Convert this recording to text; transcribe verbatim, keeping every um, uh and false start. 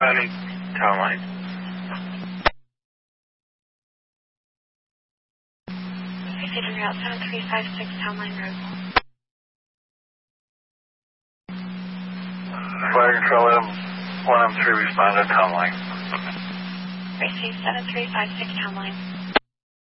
Ready. Town line. Receiving route seven three five six, Town Line Road. Fire Control M one M three respond to Town line. Receive seven three five six, Town Line.